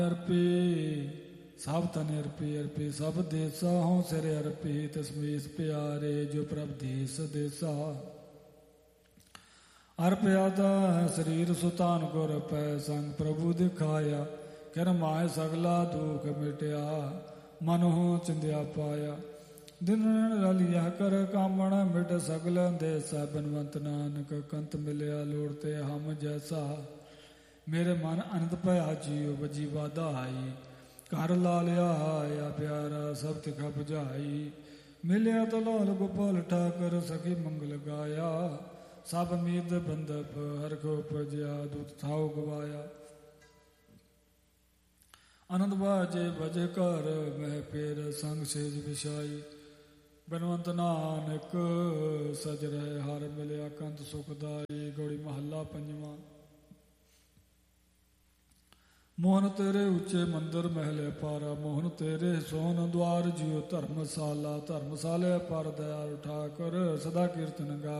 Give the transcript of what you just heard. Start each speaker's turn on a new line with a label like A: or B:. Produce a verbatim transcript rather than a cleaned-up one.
A: ਅਰਪੀ ਸਭ ਤਨ ਅਰਪੀ ਅਰਪੀ ਸਭ ਦੇਸਾ ਹੋਂ ਸਿਰ ਅਰਪੀ ਤਸਮੀਸ ਪਿਆਰੇ ਜੋ ਪ੍ਰਭ ਦੇਸ ਦੇਸਾ ਅਰਪਿਆ ਦਾ ਸਰੀਰ ਸੁਤਾਨ ਗੁਰ ਪੈ ਸੰਗ ਪ੍ਰਭੂ ਦਿਖਾਇਆ ਕਰਮਾਏ ਸਗਲਾ ਦੁਖ ਮਿਟਿਆ ਮਨ ਹੋ ਚੰਦਿਆ ਪਾਇਆ ਦਿਨ ਰਲਿਆ ਕਰ ਕਾਮਣ ਮਿਟ ਸਗਲ ਦੇਸਾ ਬਨਵੰਤ ਨਾਨਕ ਕੰਤ ਮਿਲਿਆ ਲੋੜ ਤੇ ਹਮ ਜੈਸਾ ਮੇਰੇ ਮਨ ਅਨੰਦ ਭਇਆ ਜੀਉ ਬਜੀ ਵਾਧਾਈ ਘਰ ਲਾ ਲਿਆ ਆਇਆ ਪਿਆਰਾ ਸਭ ਤਿਖਾ ਬੁਝਾਈ ਮਿਲਿਆ ਤਲਾਲ ਗੋਪਾਲ ਠਾਕਰ ਸਖੀ ਮੰਗਲ ਗਾਇਆ ਸਭ ਮੀਦ ਬੰਦਪ ਹਰ ਕੋ ਉਪਜਿਆ ਦੁਤ ਥਾਉ ਗਵਾਇਆ ਆਨੰਦ ਬਾਜੇ ਬਜੇ ਘਰ ਮੈਂ ਪੇਰ ਸੰਗ ਸੇਜ ਵਿਛਾਈ ਬਨਵੰਤ ਨਾਨਕ ਸਜ ਰਹੇ ਹਰ ਮਿਲਿਆ ਕੰਤ ਸੁਖਦਾਈ ਗੌੜੀ ਮਹੱਲਾ ਪੰਜਵਾਂ। ਮੋਹਨ ਤੇਰੇ ਉੱਚੇ ਮੰਦਰ ਮਹਿਲੇ ਪਾਰਾ ਮੋਹਨ ਤੇਰੇ ਸੋਹਨ ਦੁਆਰ ਜਿਉ ਧਰਮਸ਼ਾਲਾ ਧਰਮਸ਼ਾਲੇ ਪਰ ਦਇਆਲ ਠਾਕਰ ਸਦਾ ਕੀਰਤਨ ਗਾ